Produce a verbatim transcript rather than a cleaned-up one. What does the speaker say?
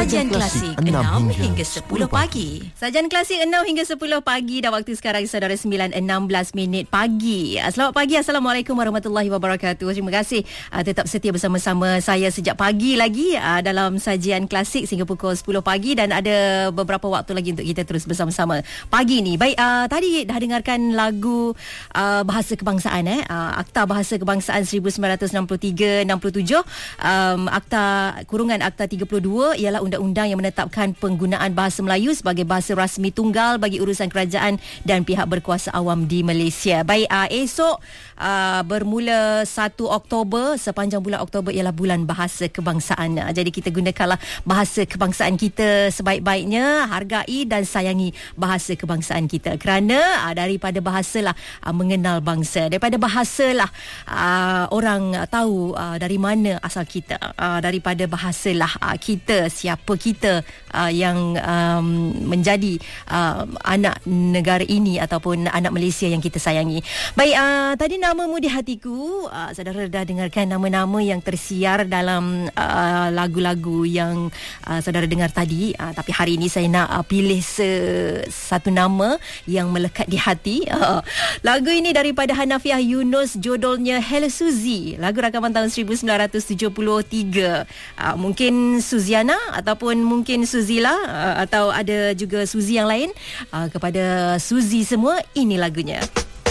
Sajian Klasik enam hingga sepuluh pagi. Sajian Klasik enam hingga sepuluh pagi dan waktu sekarang saudara sembilan enam belas minit pagi. Selamat pagi, Assalamualaikum warahmatullahi wabarakatuh. Terima kasih uh, tetap setia bersama-sama saya sejak pagi lagi uh, dalam Sajian Klasik sehingga pukul sepuluh pagi dan ada beberapa waktu lagi untuk kita terus bersama-sama pagi ni. Baik, uh, tadi dah dengarkan lagu uh, Bahasa Kebangsaan eh uh, Akta Bahasa Kebangsaan seribu sembilan ratus enam puluh tiga enam puluh tujuh, um, Akta kurungan Akta tiga puluh dua ialah undang-undang yang menetapkan penggunaan bahasa Melayu sebagai bahasa rasmi tunggal bagi urusan kerajaan dan pihak berkuasa awam di Malaysia. Baik, uh, esok uh, bermula satu Oktober, sepanjang bulan Oktober ialah bulan bahasa kebangsaan. Uh, jadi kita gunakanlah bahasa kebangsaan kita sebaik-baiknya, hargai dan sayangi bahasa kebangsaan kita kerana uh, daripada bahasalah uh, mengenal bangsa, daripada bahasalah uh, orang tahu uh, dari mana asal kita, uh, daripada bahasalah uh, kita siapa kita uh, yang um, menjadi uh, anak negara ini ataupun anak Malaysia yang kita sayangi. Baik, uh, tadi Namamu di Hatiku, uh, saudara dah dengarkan nama-nama yang tersiar dalam uh, lagu-lagu yang uh, saudara dengar tadi, uh, tapi hari ini saya nak uh, pilih se- satu nama yang melekat di hati. Uh, lagu ini daripada Hanafiah Yunus, judulnya Hello Suzy, lagu rakaman tahun seribu sembilan ratus tujuh puluh tiga. Uh, mungkin Suziana ataupun mungkin Suzila uh, atau ada juga Suzy yang lain. Uh, kepada Suzy semua, ini lagunya.